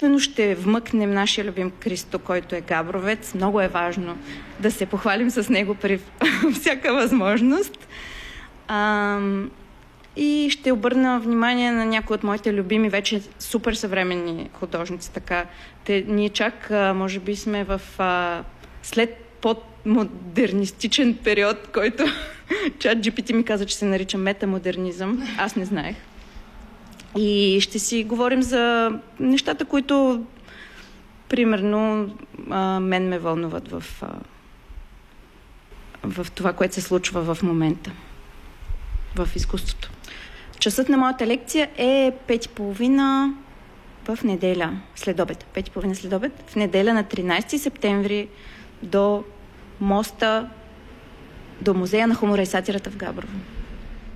естествено ще вмъкнем нашия любим Кристо, който е габровец. Много е важно да се похвалим с него при всяка възможност. И ще обърна внимание на някои от моите любими, вече супер съвременни художници. Така, ние чак, може би сме в след подмодернистичен период, който ChatGPT ми каза, че се нарича метамодернизъм. Аз не знаех. И ще си говорим за нещата, които примерно мен ме вълнуват в това, което се случва в момента в изкуството. Часът на моята лекция е 5:30 в неделя, следобед. 5:30 следобед, в неделя на 13 септември до моста, до музея на хумора и сатирата в Габрово.